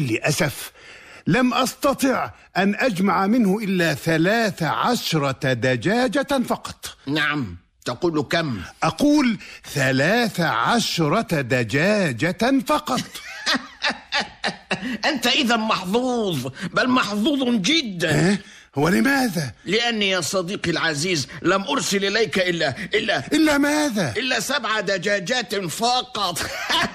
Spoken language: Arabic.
بكل أسف لم أستطع أن أجمع منه إلا 13 دجاجة فقط. نعم، تقول كم؟ أقول 13 دجاجة فقط. أنت إذا محظوظ، بل محظوظ جدا. ولماذا؟ لأني يا صديقي العزيز لم أرسل إليك إلا ماذا؟ إلا 7 دجاجات فقط.